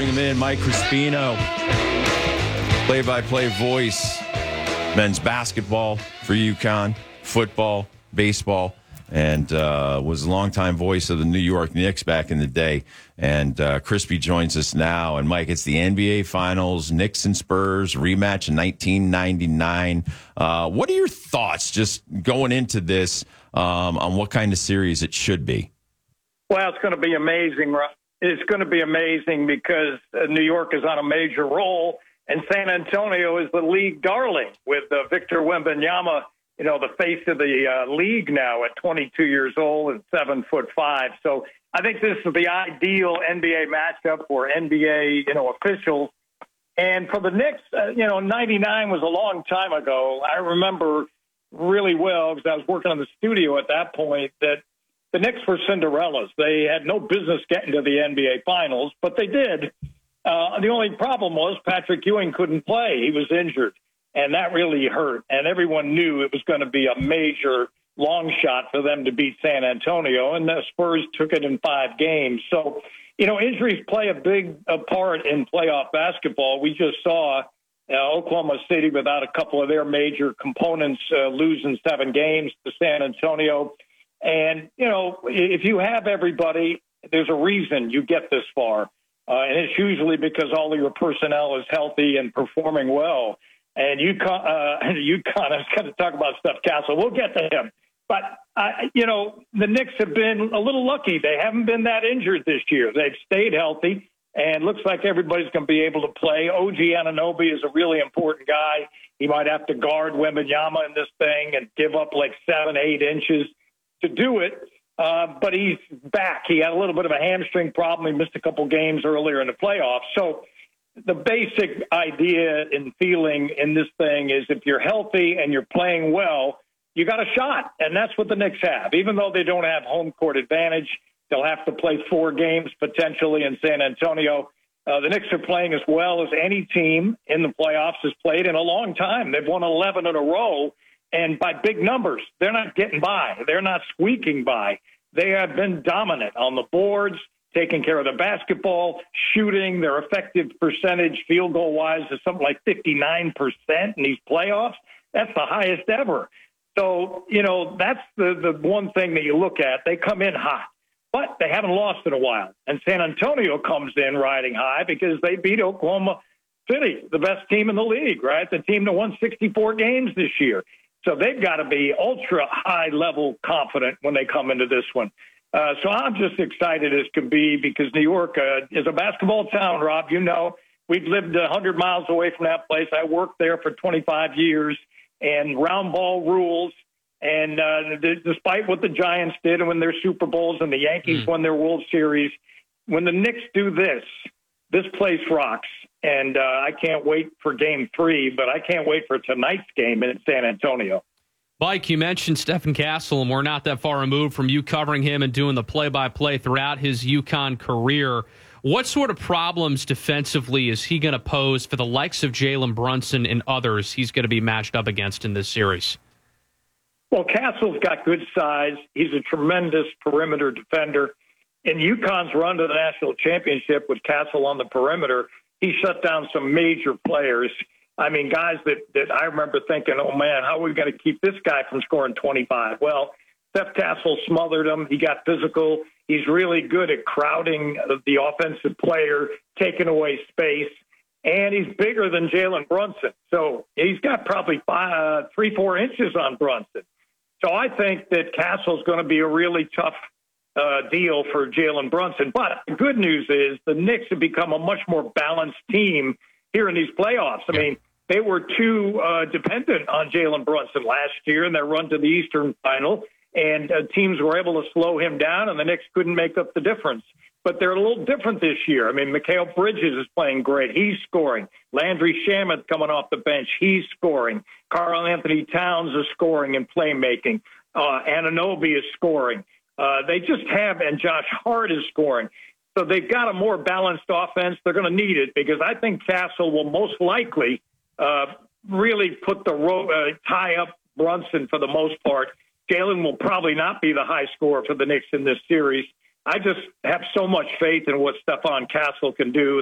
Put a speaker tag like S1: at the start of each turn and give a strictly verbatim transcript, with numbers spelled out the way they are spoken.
S1: bring him in. Mike Crispino, play-by-play voice, men's basketball for UConn, football, baseball, and uh, was a longtime voice of the New York Knicks back in the day. And uh, Crispy joins us now. And, Mike, it's the N B A Finals, Knicks and Spurs, rematch in nineteen ninety-nine. Uh, what are your thoughts just going into this um, on what kind of series it should be?
S2: Well, it's going to be amazing. It's going to be amazing because New York is on a major roll, and San Antonio is the league darling with uh, Victor Wembanyama, you know, the face of the uh, league now at twenty-two years old and seven foot five. So I think this is the ideal N B A matchup for N B A, you know, officials. And for the Knicks, uh, you know, ninety-nine was a long time ago. I remember really well because I was working on the studio at that point that the Knicks were Cinderellas. They had no business getting to the N B A Finals, but they did. Uh, the only problem was Patrick Ewing couldn't play. He was injured, and that really hurt. And everyone knew it was going to be a major long shot for them to beat San Antonio, and the Spurs took it in five games. So, you know, injuries play a big a part in playoff basketball. We just saw uh, Oklahoma City without a couple of their major components uh, losing seven games to San Antonio. And, you know, if you have everybody, there's a reason you get this far. Uh, and it's usually because all of your personnel is healthy and performing well. And UConn, uh, UConn, I was going to talk about Steph Castle. We'll get to him. But, uh, you know, the Knicks have been a little lucky. They haven't been that injured this year. They've stayed healthy, and looks like everybody's going to be able to play. O G Anunoby is a really important guy. He might have to guard Wembanyama in this thing and give up like seven, eight inches to do it, uh, but he's back. He had a little bit of a hamstring problem. He missed a couple games earlier in the playoffs. So the basic idea and feeling in this thing is if you're healthy and you're playing well, you got a shot, and that's what the Knicks have. Even though they don't have home court advantage, they'll have to play four games potentially in San Antonio. Uh, the Knicks are playing as well as any team in the playoffs has played in a long time. They've won eleven in a row. And by big numbers, they're not getting by. They're not squeaking by. They have been dominant on the boards, taking care of the basketball, shooting. Their effective percentage field goal-wise is something like fifty-nine percent in these playoffs. That's the highest ever. So, you know, that's the, the one thing that you look at. They come in hot, but they haven't lost in a while. And San Antonio comes in riding high because they beat Oklahoma City, the best team in the league, right? The team that won sixty-four games this year. So they've got to be ultra high level confident when they come into this one. Uh, so I'm just excited as can be because New York uh, is a basketball town, Rob. You know, we've lived one hundred miles away from that place. I worked there for twenty-five years, and round ball rules. And uh, th- despite what the Giants did and when their Super Bowls and the Yankees mm. won their World Series, when the Knicks do this, this place rocks. And uh, I can't wait for game three, but I can't wait for tonight's game in San Antonio.
S3: Mike, you mentioned Stephen Castle, and we're not that far removed from you covering him and doing the play-by-play throughout his UConn career. What sort of problems defensively is he going to pose for the likes of Jalen Brunson and others he's going to be matched up against in this series?
S2: Well, Castle's got good size. He's a tremendous perimeter defender. In UConn's run to the national championship with Castle on the perimeter, he shut down some major players. I mean, guys that, that I remember thinking, oh, man, how are we going to keep this guy from scoring twenty-five? Well, Steph Castle smothered him. He got physical. He's really good at crowding the offensive player, taking away space. And he's bigger than Jalen Brunson. So he's got probably five, uh, three, four inches on Brunson. So I think that Castle's going to be a really tough Uh, deal for Jalen Brunson. But the good news is the Knicks have become a much more balanced team here in these playoffs. I mean, they were too uh, dependent on Jalen Brunson last year in their run to the Eastern Final, and uh, teams were able to slow him down, and the Knicks couldn't make up the difference. But they're a little different this year. I mean, Mikal Bridges is playing great. He's scoring. Landry Shamet coming off the bench. He's scoring. Karl Anthony Towns is scoring and playmaking. Uh, Anunoby is scoring. Uh, they just have, and Josh Hart is scoring. So they've got a more balanced offense. They're going to need it because I think Castle will most likely uh, really put the ro- uh, tie up Brunson for the most part. Jalen will probably not be the high scorer for the Knicks in this series. I just have so much faith in what Stephon Castle can do.